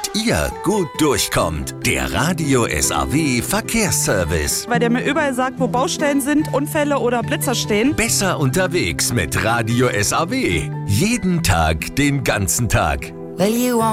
ihr gut durchkommt. Der Radio SAW Verkehrsservice. Weil der mir überall sagt, wo Baustellen sind, Unfälle oder Blitzer stehen. Besser unterwegs mit Radio SAW. Jeden Tag, den ganzen Tag.